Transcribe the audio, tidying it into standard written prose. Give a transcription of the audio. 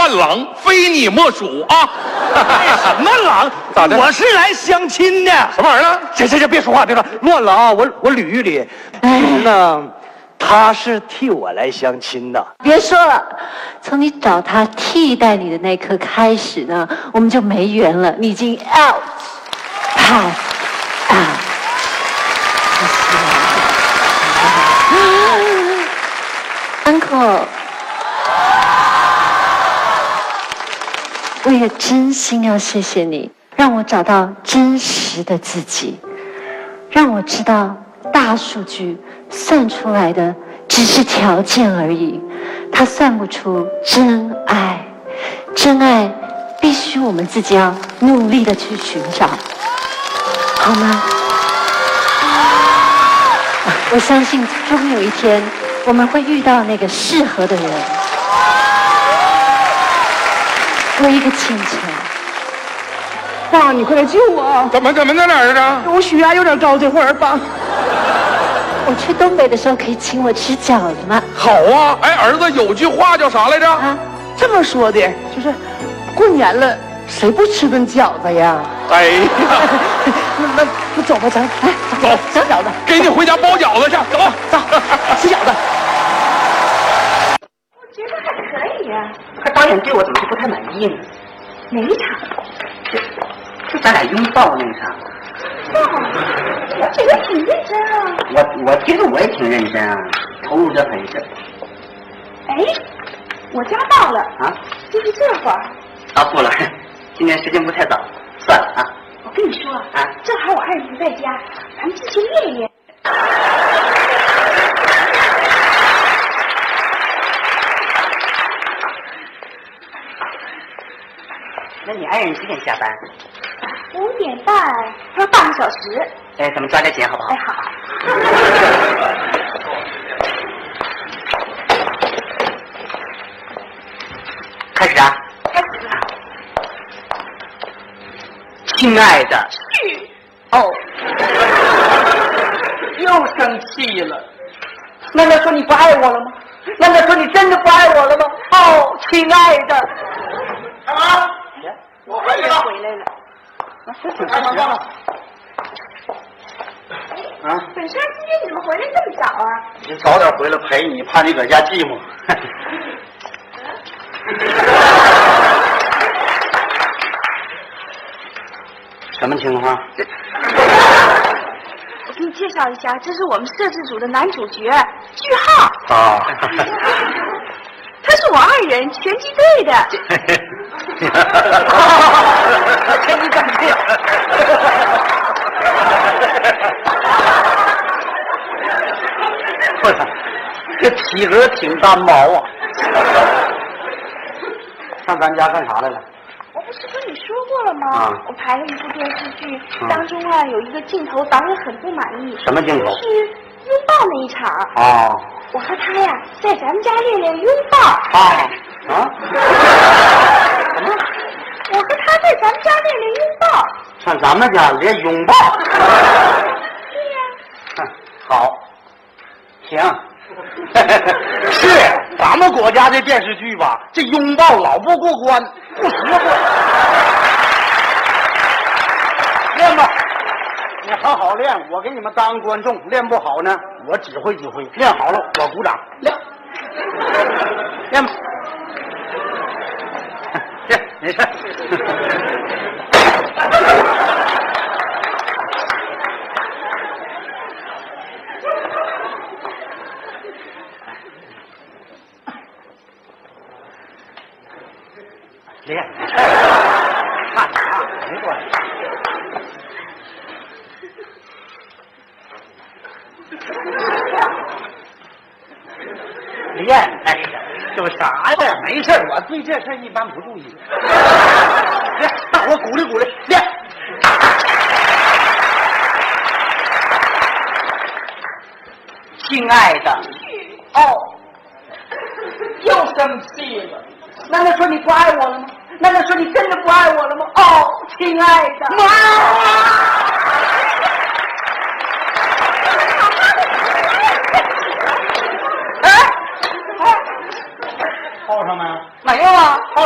伴郎，非你莫属啊！ 什么郎？ 咋的？ 我是来相亲的。 什么玩意儿？ 这别说话，别说乱了啊！我捋一捋。其实呢，他是替我来相亲的。 别说了，从你找他替代你的那一刻开始呢，我们就没缘了，你已经 out pass out。Uncle， 我也真心要谢谢你，让我找到真实的自己，让我知道大数据算出来的只是条件而已，它算不出真爱。真爱必须我们自己要努力的去寻找，好吗？我相信终有一天我们会遇到那个适合的人。我一个请求， 爸，你快来救我！ 怎么在哪儿呢？ 我血压有点高，这会儿爸。 我去东北的时候可以请我吃饺子吗？ 好啊！哎，儿子有句话叫啥来着？ 啊， 这么说的，就是过年了，谁不吃顿饺子呀？ 哎呀， 那走吧，咱来走吃饺子， 给你回家包饺子去，走走，吃饺子。 我觉得还可以呀。 可导演对我怎么就不太满意呢？ 哪一场？ 就咱俩拥抱那场。 我觉得挺认真啊。 我觉得我也挺认真啊，投入得很深。 哎，我家到了啊， 就是这会儿。 啊，不了，今天时间不太早，算了啊。 我跟你说啊， 正好我爱人不在家，咱们进去练练。 那你爱人几点下班 5点半，还有半个小时。 哎，咱们抓点紧好不好？ 哎，好。 开始啊！ 开始了。 亲爱的， 去。 哦，又生气了。难道说你不爱我了吗？难道说你真的不爱我了吗？哦，亲爱的。啊！我回来了。回来了。啊，这挺快了。啊！ 本山今天你怎么回来这么早啊？ 你早点回来陪你，怕你搁家寂寞。什么情况？ 我给你介绍一下，这是我们摄制组的男主角句号。 啊， 他是我爱人，拳击队的。 拳击战队。不是，这体格挺单薄啊。上咱家干啥来了？ 我不是跟你说过了吗？ 啊我拍了一部电视剧，当中啊有一个镜头，导演很不满意。 什么镜头？ 就是拥抱那一场。 哦。 我和他呀，在咱们家练练拥抱。 啊？什么？ 我和他在咱们家练练拥抱。 上咱们家练拥抱？ 对呀。 好，行。是咱们国家的电视剧吧，这拥抱老不过关，不实惠。练吧，你好好练，我给你们当观众。练不好呢，我指挥指挥；练好了，我鼓掌。练吧，练，没事。练，看啥没关系。练，哎呀，有啥呀？没事，我对这事一般不注意。练，大伙鼓励鼓励，练。亲爱的，哦，又生气了。难道说你不爱我了吗？难道说你真的不爱我了吗？哦，亲爱的，妈！哎，泡上没？没有啊。